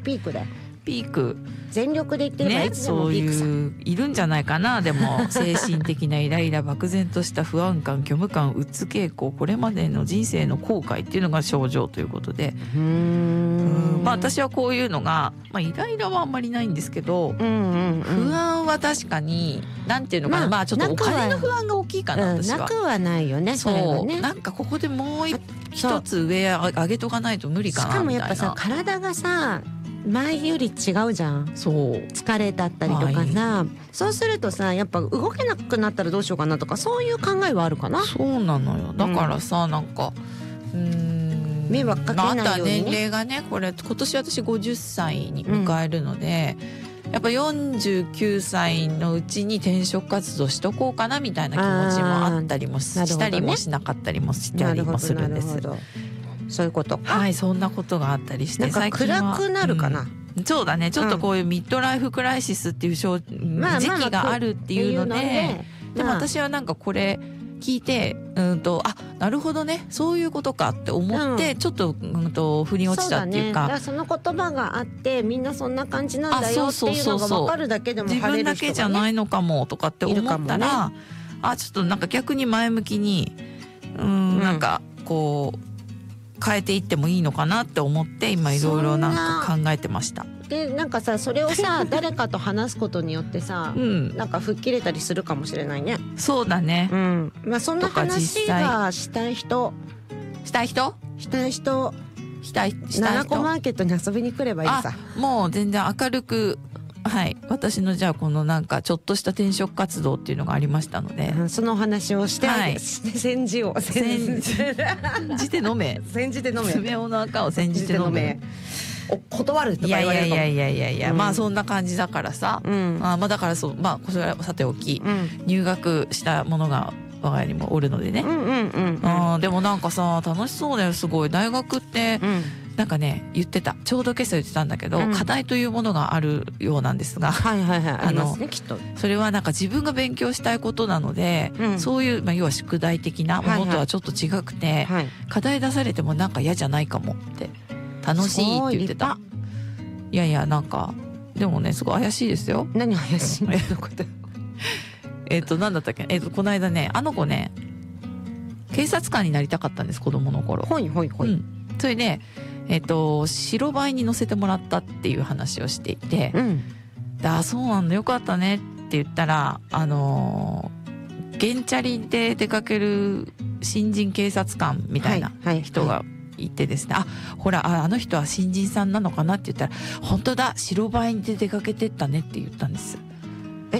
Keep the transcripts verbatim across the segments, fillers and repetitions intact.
ピークだよ。 ピーク全力で言ってればいつでもピークさ、ね、 そういういるんじゃないかな。でも精神的なイライラ、漠然とした不安感、虚無感、うつ傾向、これまでの人生の後悔っていうのが症状ということで、 うーん、 まあ私はこういうのが、まあ、イライラはあんまりないんですけど、 うんうんうん、 不安は確かになんていうのかな、まあ、まあちょっとお金の不安が大きいかな、 うん、 私は。 なくはないよね。 そう、 それはね、 なんかここでもう一つ上上げとかないと無理かなみたいな。 しかもやっぱさ、体がさ前より違うじゃん。 そう、 疲れだったりとかさ、はい、そうするとさ、やっぱ動けなくなったらどうしようかなとか、そういう考えはあるかな。 そうなのよ。だからさ、うん、なんかうーん迷惑かけないようにね。 まあ、あとは年齢がね、これ今年私ごじゅっさいに迎えるので、うん、やっぱよんじゅうきゅうさいのうちに転職活動しとこうかなみたいな気持ちもあったりもしたりもしなかったりもしたりもするんです。 そういうことか。 はい、そんなことがあったりして、 なんか暗くなるかな、 うん、そうだね、ちょっとこういうミッドライフクライシスっていう時期があるっていうので、でも私はなんかこれ聞いて、うんと、あ、なるほどね、そういうことかって思って、うん、ちょっと、うんと腑に落ちたっていうか、 そうだね、だからその言葉があってみんなそんな感じなんだよっていうのが分かるだけでも晴れる人が、ね、 自分だけじゃないのかもとかって思ったら、ね、あ、ちょっとなんか逆に前向きに、うん、うん、なんかこう変えていってもいいのかなって思って今いろいろなんか考えてました。 でなんかさ、それをさ誰かと話すことによってさ、うん、なんか吹っ切れたりするかもしれないね。 そうだね、 うん、まあそんな話がしたい人したい人したい人したいしたい人ななこマーケットに遊びに来ればいいさ。 もう全然明るく、はい、私のじゃあこのなんかちょっとした転職活動っていうのがありましたので、 うん、そのお話をして、はい、煎じを煎じて飲め煎じて飲め爪をの赤を煎じて飲めお断るとか言われるかも。 いやいやいやいやいや、うん、まあそんな感じだからさ、うん、あまあだからそう、まあそれはさておき、うん、入学したものが我が家にもおるのでね、うんうんうんうん、でもなんかさ楽しそうだよ、すごい。大学って、うん、なんかね言ってた、ちょうど今朝言ってたんだけど、うん、課題というものがあるようなんですが、 はいはいはい、ありますねきっと。 それはなんか自分が勉強したいことなので、うん、そういう、まあ、要は宿題的なものとはちょっと違くて、はいはい、課題出されてもなんか嫌じゃないかもって、楽しいって言ってた。いやいや、なんかでもねすごい怪しいですよ。 何怪しいのことえっと何だったっけ、えっとこの間ね、あの子ね警察官になりたかったんです、子供の頃。 ほいほいほい、うん、 それでえっと白バイに乗せてもらったっていう話をしていて、うん、あ、そうなんだ、よかったねって言ったら、あのー、原チャリで出かける新人警察官みたいな人がいてですね、はいはいはい、あ、ほら あ, あの人は新人さんなのかなって言ったら、本当だ、白バイで出かけてったねって言ったんです。 え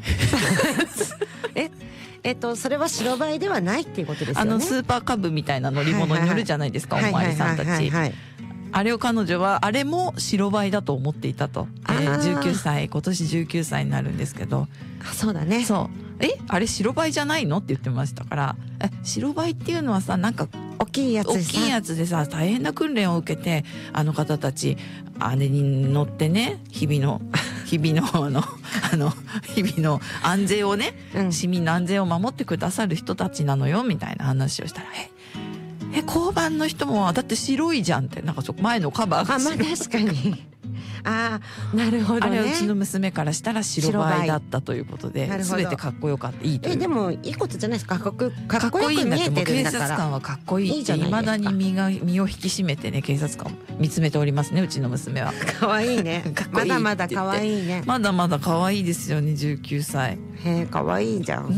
ええっとそれは白バイではないっていうことですよね。 あのスーパーカブみたいな乗り物に乗るじゃないですか、お巡りさんたち。あれを彼女はあれも白バイだと思っていたと、えー、じゅうきゅうさい、今年じゅうきゅうさいになるんですけど、 あ、そうだね、 そう、え、あれ白バイじゃないのって言ってましたから、え、白バイっていうのはさ、なんか大きいやつでさ、 大きいやつでさ、大変な訓練を受けて、あの方たちあれに乗ってね、日々の日々のあのあの日々の安全をね、うん、市民の安全を守ってくださる人たちなのよみたいな話をしたら、ええ、交番の人もだって白いじゃんって、なんかそ前のカバーが白い。 あ、まあ確かにああ、なるほどね。 あれはうちの娘からしたら白バイだったということで、全てかっこよかった、いいという。 え、でもいいことじゃないですか。かっこよくかっこよく見えてるんだから。警察官はかっこいいっていまだに身が身を引き締めてね、警察官を見つめておりますね、うちの娘は。 可愛いねかっこいい、 まだまだ可愛いね。 まだまだ可愛いですよね、じゅうきゅうさい。 へえ、可愛いじゃん。 うん、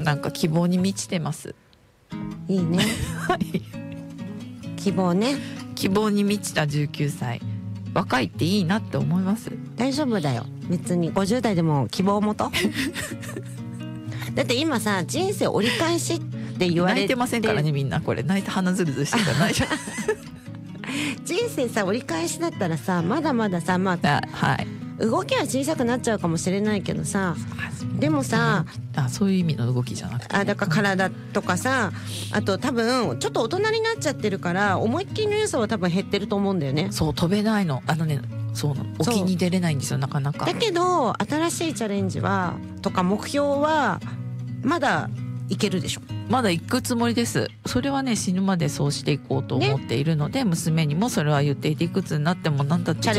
なんか希望に満ちてます。 いいねはい希望ね。 希望に満ちたじゅうきゅうさい、若いっていいなって思います。 大丈夫だよ、別にごじゅう代でも希望を持とだって今さ、人生折り返しって言われて泣いてませんからね、みんな。これ泣いて鼻ずるずるしてからないじゃん人生さ、折り返しだったらさ、まだまださ、まあ、はい、動きは小さくなっちゃうかもしれないけどさ、でもさ、 あ、そういう意味の動きじゃなくて、ね、 あ、だから体とかさ、あと多分ちょっと大人になっちゃってるから思いっきりの良さは多分減ってると思うんだよね。 そう、飛べないの、あのね、そうなの、沖に出れないんですよ、なかなか。 だけど新しいチャレンジはとか目標はまだいけるでしょ。 まだ行くつもりです。それはね、死ぬまでそうしていこうと思っているので、ね、娘にもそれは言っていて、いくつになっても何だって